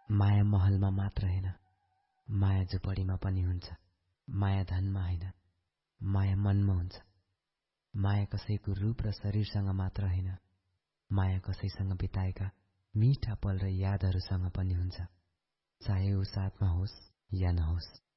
माया महलमा मात्र हैन, माया झुपडीमा पनि हुन्छ। माया धनमा हैन, माया मनमा हुन्छ। माया कसैको रूप र शरीरसँग मात्र हैन, माया कसैसँग बिताएका मीठा पल र यादहरूसँग पनि हुन्छ, चाहे ऊ साथमा होस् या नहोस्।